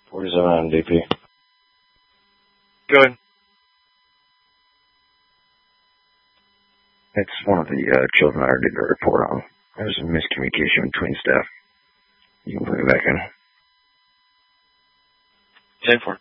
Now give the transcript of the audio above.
47 on DP. Go ahead. It's one of the children I did the report on. There was a miscommunication between staff. You can put it back in. 10-4.